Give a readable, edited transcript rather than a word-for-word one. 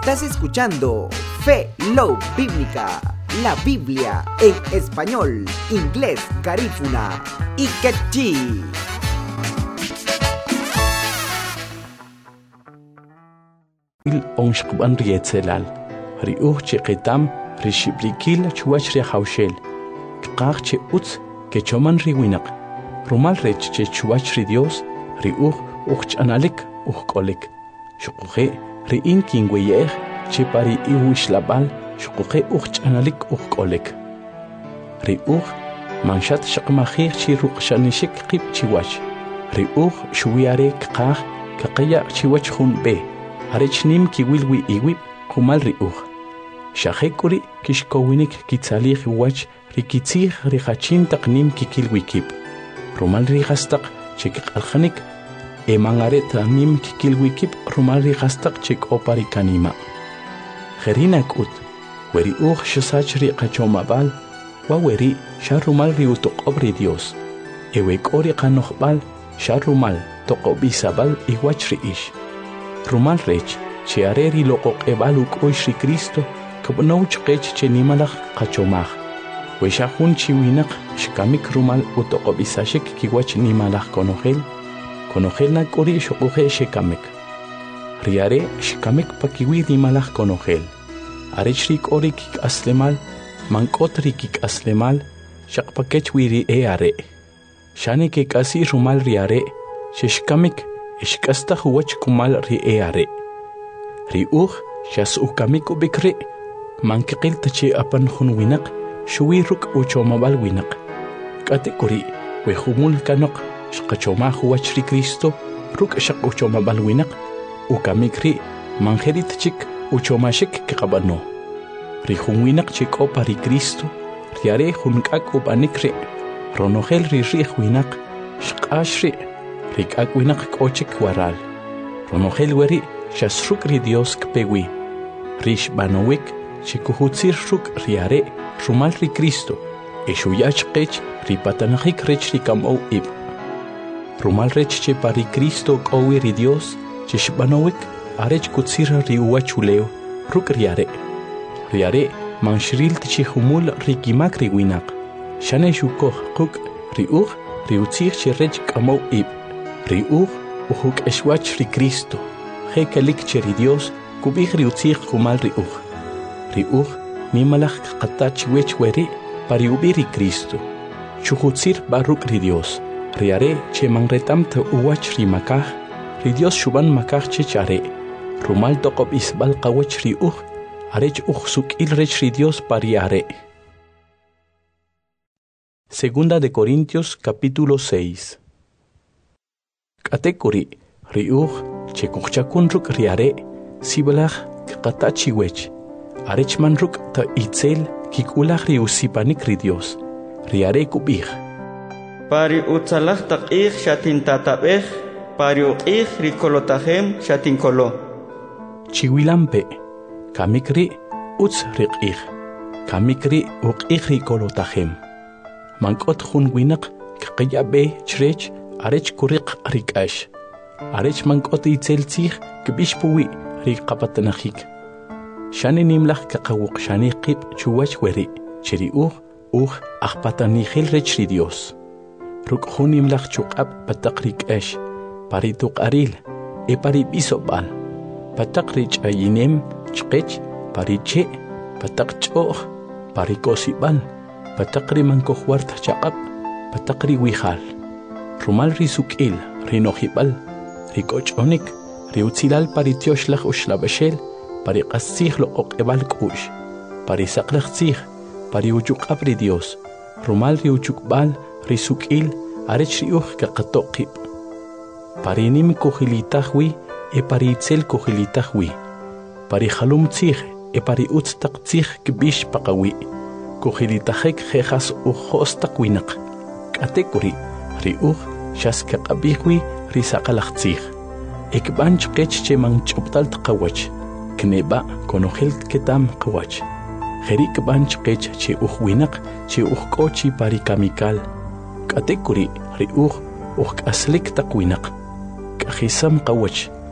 Estás escuchando Fe Love Bíblica, la Biblia en español, inglés, garífuna y quechí. Onshqban rietzelal, riuch chiqitam, rishiblikil chuach rehaushel, kqach utz, que choman riwinaq, rumal rech che chuach ridios, riuch uchanalik uchkolik, shukuhe riin kingweyeh, che pari iwishlabal, shukuhe uchanalik uchkolik. Riuch manshat shaqmahir chiruq shanishik qib chiwach, riuch shuwiare kqach, kaqaya chiwach hun be. Arechnim kiwilwi iwib kumal riuch. Shahekuri kishkowinik kitzalich wach rikitzich rihachin taqnim kikilwikip. Rumal rihastaq chek alkhanik emangaret nim kikilwikip rumal rihastaq chek oparikanima. Kherinak ut weri uch shasach riqachomabal wa weri sharumal riutoqobri Dios. Ewek ori qanoqbal sharumal toqobisabal iwach riish. Rumal rech, che areri loqoq ebaluk oishri Cristo, kabnouch qech che nimalach qachomach. Weshahun chiwinak, shkamik rumal utoqobisashik kiwach nimalach konogel na kori shokuhe shekamek. Riare, shkamik pakiwi nimalach konogel. Arechrik ori kik aslemal, mankotri kik aslemal, shakpakech wiri are. Shane ke kasi rumal riare, shkamik, Ishkasta huwach kumal ri'eare. Ri'uch shas ukamiku bikri. Mankikil tachi apan hun winak. Shuwi ruk uchomabal winak. Kate kuri wehumul kanok. Shkachoma huwach ri Cristo. Ruk shak uchomabal winak. Ukamikri mangerit chik uchomashik kikabano. Rihun winak chik opa ri Cristo. Riare hunkak upanikri. Ronogel ririh winak. Shkashri. Rikak winak kochik waral. Ronogel weri shasruk ri Dios kpewi. Rish banowik chikuhutzir ruk riare rumal ri Cristo. Eshuyach qech ripatanahik rech rikamo ib. Rumal rech che pari Cristo kowi ri Dios chishbanowik arech kutzir ri uachuleo ruk riare. Riare manshril tichihumul rikimak ri winak. Shane shukoh kuk riuch riutzir chirech kamo ib. Riuch uhuk eshwach ri Cristo. Hekalik cheri Dios kubih riutzich kumal riuch. Riuch nimalach qatach wech weri pari ubiri Cristo. Chuhutzir baruk ri Dios. Riare che mangretam te uwach ri makah. Ri Dios shuban makah chechare. Rumal toqob isbal qawach riuch. Arech suk il rech ri Dios pari are. Segunda de Corintios capítulo 6. Katekuri, riuch, chekuchakun riare, sibalach, katachi wech. Arechman ruk ta itzel, kikulach riusipanik ri Dios. Riare kubich. Pari utzalach takich shatin tatabech, pari uqich rikolotahem shatin kolo. Chiwilampe, kamikri utz riqich, kamikri uqich rikolotahem. Mankot hun winak, kayabe chrech, Arech kuriq rikash. Arech mankot itzeltzich kbishpuwi riqapatanahik. Shani nimlach kakawuk shani qib chuwach weri. Cheri ahpatanihil rech ri Dios. Ruk hun nimlach chuqab patak rikash. Pari tuqaril pari bisobal. Patak rich ayinem chqech pari che. Patak choh pari kosibal. Patak ri mankohwart chaqab. Patak ri wihal. Rumal risukil, rinohibal, rikochonik, riutzilal paritioslach ushlabashel, pariqasich lo oqebal kush, parisaqlachich, pariuchukab ri Dios, rumal riuchukbal, risukil, arech riuch kaqatoqib. Parinim kohilitahwi, paritzel kohilitahwi, parihalumtzich, pariutztaqtzich kbish paqawi, kohilitahek jejas ujostaqwinak, katekuri. Riuch shaska qabihwi risaqalachtzich. Ekbanch qech che manchoptal tqawach. Kneba konogel ketam qawach. Jerik banch qech che uhwinaq che uhkochi parikamikal. Katekuri riuch uhkaslik taqwinaq. Kahisam qawach.